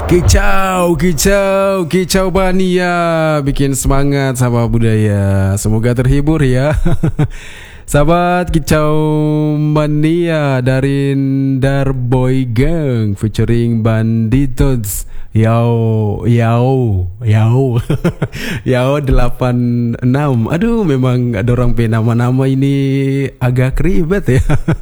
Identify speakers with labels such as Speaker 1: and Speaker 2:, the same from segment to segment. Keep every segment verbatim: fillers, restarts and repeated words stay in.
Speaker 1: Kicau, kicau, kicau mania, bikin semangat sahabat budaya. Semoga terhibur ya. Sahabat kicau mania dari Darboy Gang featuring Banditos. Yao, yao, yao, yao delapan enam. Aduh, memang ada orang pe nama-nama ini agak ribet ya.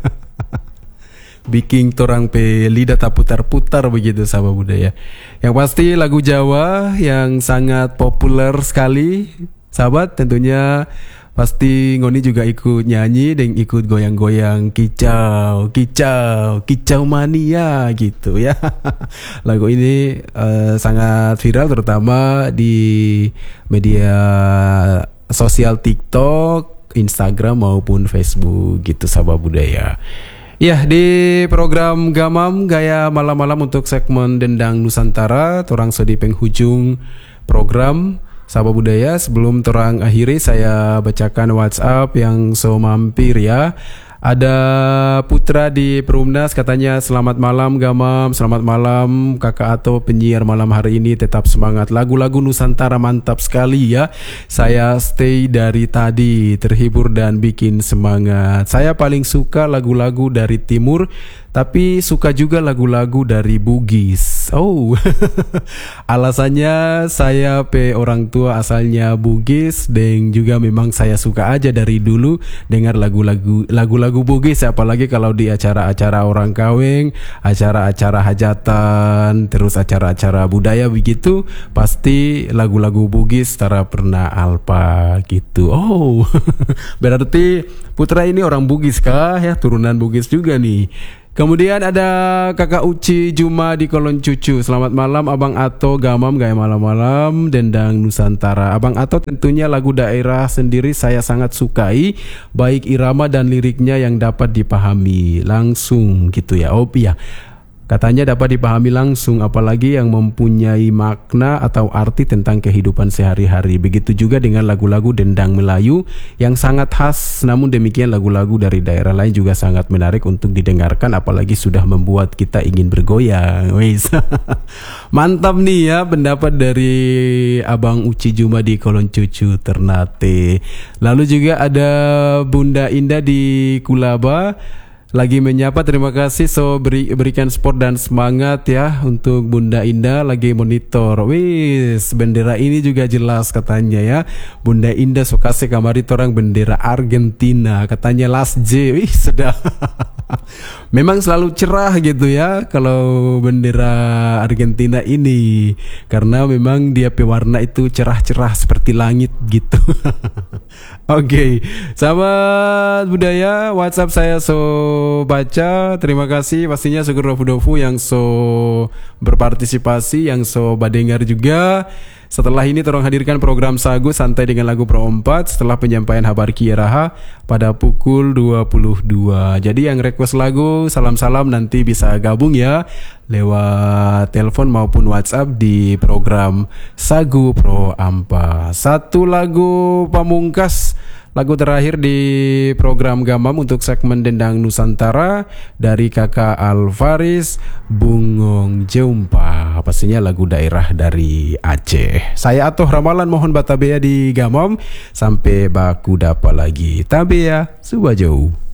Speaker 1: Bikin torang pe lidah tak putar-putar begitu sahabat budaya. Yang pasti lagu Jawa yang sangat populer sekali sahabat, tentunya pasti Ngoni juga ikut nyanyi dan ikut goyang-goyang kicau, kicau, kicau mania gitu ya. Lagu ini uh, sangat viral terutama di media sosial TikTok, Instagram maupun Facebook gitu sahabat budaya. Ya, di program Gamam Gaya Malam-Malam untuk segmen Dendang Nusantara, torang so di penghujung program sahabat budaya. Sebelum torang akhiri, saya bacakan WhatsApp yang so mampir ya. Ada Putra di Perumnas, katanya selamat malam Gamam, selamat malam kakak Ato penyiar malam hari ini, tetap semangat, lagu-lagu Nusantara mantap sekali ya. Saya stay dari tadi, terhibur dan bikin semangat. Saya paling suka lagu-lagu dari Timur, tapi suka juga lagu-lagu dari Bugis. Oh, alasannya saya pe orang tua asalnya Bugis, dan juga memang saya suka aja dari dulu dengar lagu-lagu lagu-lagu Bugis, apalagi kalau di acara-acara orang kawin, acara-acara hajatan, terus acara-acara budaya begitu, pasti lagu-lagu Bugis tara pernah alpa gitu. Oh, berarti Putra ini orang Bugis kah ya, turunan Bugis juga nih. Kemudian ada kakak Uci Juma di Kolon Cucu. Selamat malam Abang Ato, Gamam Gaya Malam-Malam Dendang Nusantara. Abang Ato, tentunya lagu daerah sendiri saya sangat sukai, baik irama dan liriknya yang dapat dipahami langsung gitu ya. Oh iya, katanya dapat dipahami langsung, apalagi yang mempunyai makna atau arti tentang kehidupan sehari-hari. Begitu juga dengan lagu-lagu dendang Melayu yang sangat khas. Namun demikian lagu-lagu dari daerah lain juga sangat menarik untuk didengarkan, apalagi sudah membuat kita ingin bergoyang. Wis. Mantap nih ya pendapat dari Abang Uci Juma di Kolon Cucu Ternate. Lalu juga ada Bunda Indah di Kulaba lagi menyapa, terima kasih so beri, berikan support dan semangat ya untuk Bunda Indah lagi monitor. Wis, bendera ini juga jelas katanya ya. Bunda Indah so kasih kamari torang bendera Argentina, katanya Las J. Wih, sedap. Memang selalu cerah gitu ya kalau bendera Argentina ini, karena memang dia pewarna itu cerah-cerah seperti langit gitu. Oke, okay. Sahabat budaya, WhatsApp saya so baca. Terima kasih pastinya Syukur Dofu-Dofu yang so berpartisipasi, yang so badengar juga. Setelah ini tolong hadirkan program Sagu Santai dengan lagu Pro empat setelah penyampaian Habar Kieraha pada pukul dua puluh dua. Jadi yang request lagu, salam-salam nanti bisa gabung ya lewat telepon maupun WhatsApp di program Sagu Pro empat. Satu lagu pamungkas, lagu terakhir di program Gamam untuk segmen Dendang Nusantara dari kakak Alvaris, Bungong Jumpa. Pastinya lagu daerah dari Aceh. Saya Atoh Ramalan, mohon batabea di Gamam. Sampai baku dapat lagi. Tabea, subah jauh.